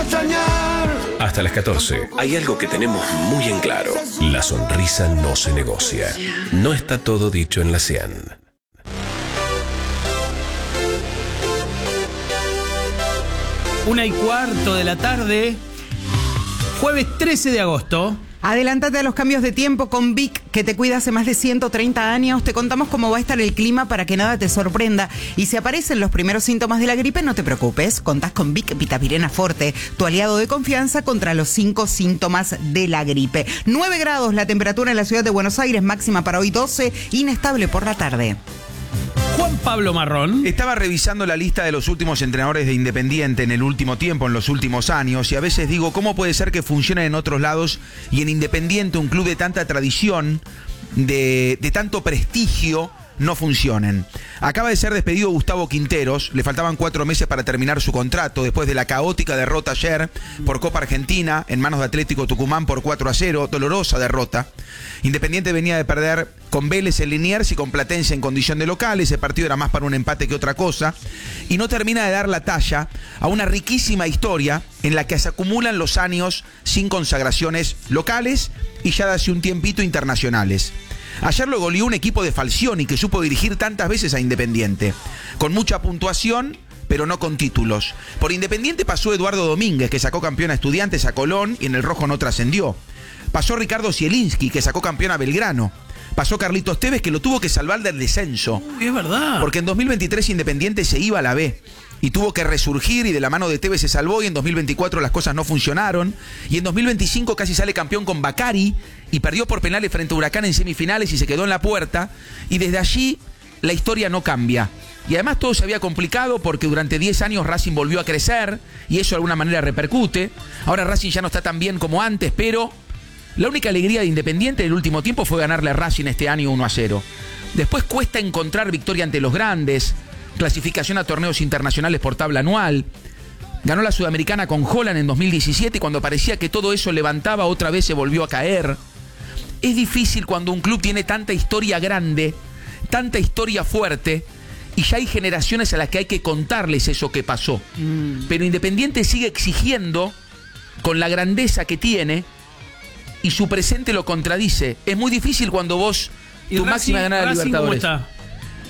extrañar. Hasta las 14. Hay algo que tenemos muy en claro. La sonrisa no se negocia. No está todo dicho en la Cian. 1:15 de la tarde, jueves 13 de agosto. Adélántate a los cambios de tiempo con Vic, que te cuida hace más de 130 años. Te contamos cómo va a estar el clima para que nada te sorprenda. Y si aparecen los primeros síntomas de la gripe, no te preocupes. Contás con Vic Vitapirena Forte, tu aliado de confianza contra los 5 síntomas de la gripe. 9 grados la temperatura en la ciudad de Buenos Aires, máxima para hoy 12, inestable por la tarde. Juan Pablo Marrón. Estaba revisando la lista de los últimos entrenadores de Independiente en el último tiempo, en los últimos años, y a veces digo, ¿cómo puede ser que funcionen en otros lados y en Independiente, un club de tanta tradición, de tanto prestigio, no funcionen? Acaba de ser despedido Gustavo Quinteros, le faltaban 4 meses para terminar su contrato después de la caótica derrota ayer por Copa Argentina en manos de Atlético Tucumán por 4-0, dolorosa derrota. Independiente venía de perder con Vélez en Liniers y con Platense en condición de local, ese partido era más para un empate que otra cosa, y no termina de dar la talla a una riquísima historia en la que se acumulan los años sin consagraciones locales y ya de hace un tiempito internacionales. Ayer lo goleó un equipo de Falcioni que supo dirigir tantas veces a Independiente, con mucha puntuación, pero no con títulos. Por Independiente pasó Eduardo Domínguez, que sacó campeón a Estudiantes, a Colón, y en el rojo no trascendió. Pasó Ricardo Zielinski, que sacó campeón a Belgrano. Pasó Carlitos Tevez, que lo tuvo que salvar del descenso. Es verdad. Porque en 2023 Independiente se iba a la B y tuvo que resurgir, y de la mano de Tevez se salvó, y en 2024 las cosas no funcionaron, y en 2025 casi sale campeón con Bacari y perdió por penales frente a Huracán en semifinales y se quedó en la puerta, y desde allí la historia no cambia. Y además todo se había complicado porque durante 10 años Racing volvió a crecer y eso de alguna manera repercute. Ahora Racing ya no está tan bien como antes, pero la única alegría de Independiente en el último tiempo fue ganarle a Racing este año 1-0. Después cuesta encontrar victoria ante los grandes, clasificación a torneos internacionales por tabla anual. Ganó la Sudamericana con Holland en 2017 y cuando parecía que todo eso levantaba, otra vez se volvió a caer. Es difícil cuando un club tiene tanta historia grande, tanta historia fuerte, y ya hay generaciones a las que hay que contarles eso que pasó. Pero Independiente sigue exigiendo, con la grandeza que tiene, y su presente lo contradice. Es muy difícil cuando vos, tu máxima ganada de Libertadores. ¿Cómo está?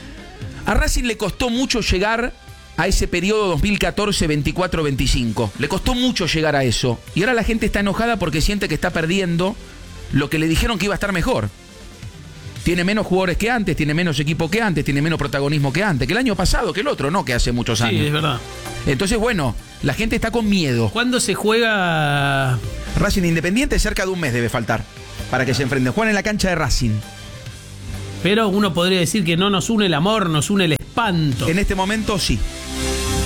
A Racing le costó mucho llegar a ese periodo 2014, 24, 25. Le costó mucho llegar a eso. Y ahora la gente está enojada porque siente que está perdiendo lo que le dijeron que iba a estar mejor. Tiene menos jugadores que antes, tiene menos equipo que antes, tiene menos protagonismo que antes, que el año pasado, que el otro, no que hace muchos años. Sí, es verdad. Entonces, bueno, la gente está con miedo. ¿Cuándo se juega? Racing Independiente cerca de un mes debe faltar para que se enfrenten. Juegan en la cancha de Racing. Pero uno podría decir que no nos une el amor, nos une el espanto. En este momento sí.